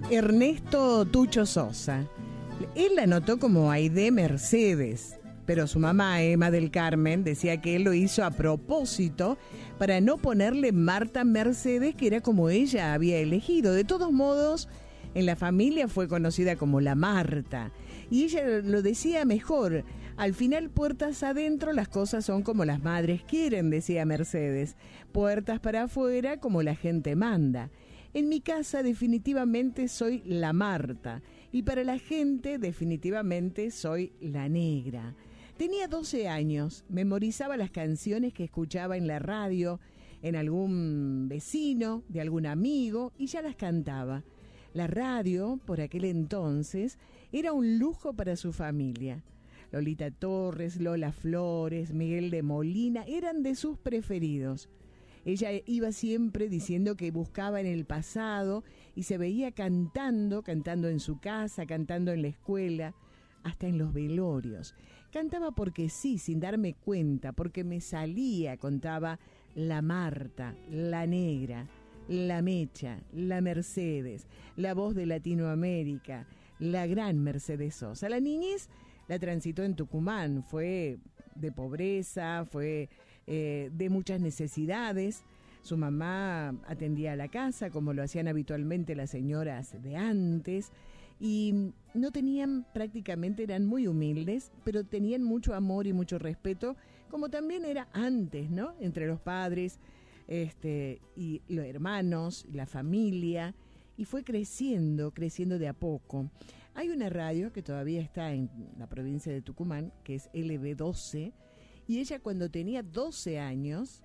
Ernesto Tucho Sosa. Él la anotó como Aide Mercedes, pero su mamá, Emma del Carmen, decía que él lo hizo a propósito para no ponerle Marta Mercedes, que era como ella había elegido. De todos modos, en la familia fue conocida como la Marta, y ella lo decía mejor: al final, puertas adentro, las cosas son como las madres quieren, decía Mercedes, puertas para afuera como la gente manda. En mi casa definitivamente soy la Marta, y para la gente definitivamente soy la Negra. Tenía 12 años, memorizaba las canciones que escuchaba en la radio, en algún vecino, de algún amigo, y ya las cantaba. La radio, por aquel entonces, era un lujo para su familia. Lolita Torres, Lola Flores, Miguel de Molina eran de sus preferidos. Ella iba siempre diciendo que buscaba en el pasado y se veía cantando en su casa, cantando en la escuela, hasta en los velorios. Cantaba porque sí, sin darme cuenta, porque me salía, contaba la Marta, la Negra, la Mecha, la Mercedes, la voz de Latinoamérica, la gran Mercedes Sosa. La niñez la transitó en Tucumán, fue de pobreza, fue de muchas necesidades. Su mamá atendía a la casa, como lo hacían habitualmente las señoras de antes, y no tenían prácticamente, eran muy humildes, pero tenían mucho amor y mucho respeto, como también era antes, ¿no? Entre los padres y los hermanos, la familia, y fue creciendo de a poco. Hay una radio que todavía está en la provincia de Tucumán, que es LB12, y ella cuando tenía 14 años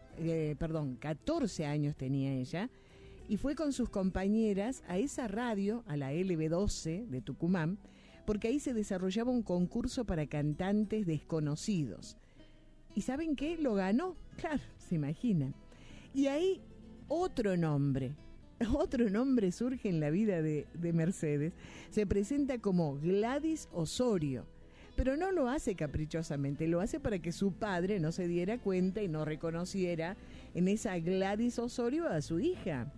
tenía ella, y fue con sus compañeras a esa radio, a la LB12 de Tucumán, porque ahí se desarrollaba un concurso para cantantes desconocidos. ¿Y saben qué? Lo ganó, claro, se imaginan. Y ahí otro nombre surge en la vida de Mercedes. Se presenta como Gladys Osorio, pero no lo hace caprichosamente, lo hace para que su padre no se diera cuenta y no reconociera en esa Gladys Osorio a su hija.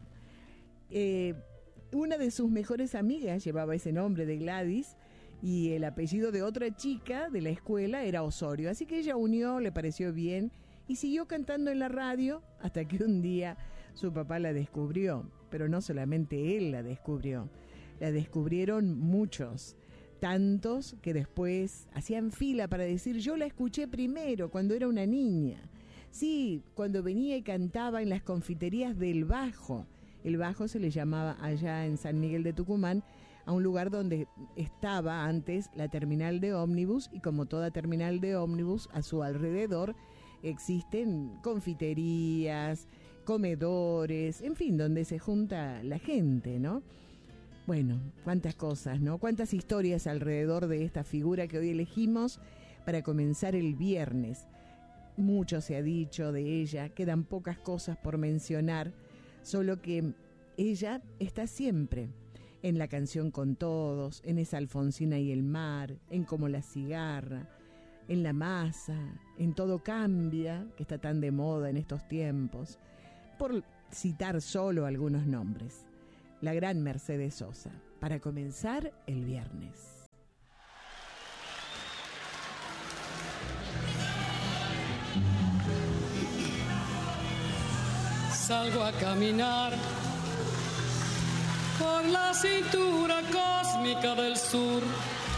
Una de sus mejores amigas llevaba ese nombre de Gladys, y el apellido de otra chica de la escuela era Osorio, así que ella unió, le pareció bien, y siguió cantando en la radio hasta que un día su papá la descubrió. Pero no solamente él la descubrió, la descubrieron muchos, tantos que después hacían fila para decir: yo la escuché primero cuando era una niña. Sí, cuando venía y cantaba en las confiterías del Bajo. El Bajo se le llamaba allá en San Miguel de Tucumán, a un lugar donde estaba antes la terminal de ómnibus, y como toda terminal de ómnibus, a su alrededor existen confiterías, comedores, en fin, donde se junta la gente, ¿no? Bueno, cuántas cosas, ¿no? Cuántas historias alrededor de esta figura que hoy elegimos para comenzar el viernes. Mucho se ha dicho de ella, quedan pocas cosas por mencionar, solo que ella está siempre en La canción con todos, en esa Alfonsina y el mar, en Como la cigarra, en La masa, en Todo cambia, que está tan de moda en estos tiempos, por citar solo algunos nombres. La gran Mercedes Sosa, para comenzar el viernes. Salgo a caminar por la cintura cósmica del sur,